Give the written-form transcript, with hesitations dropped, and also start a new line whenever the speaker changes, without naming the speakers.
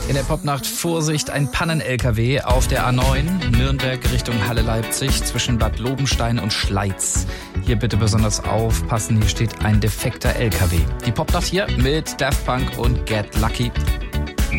In der Popnacht Vorsicht, ein Pannen-LKW auf der A9, Nürnberg Richtung Halle-Leipzig zwischen Bad Lobenstein und Schleiz. Hier bitte besonders aufpassen, hier steht ein defekter LKW. Die Popnacht hier mit Daft Punk und Get Lucky.